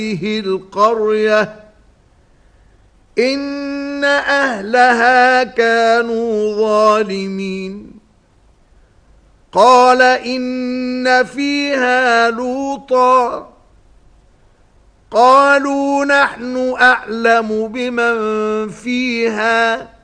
القرية إن أهلها كانوا ظالمين. قال إن فيها لوطا قالوا نحن أعلم بمن فيها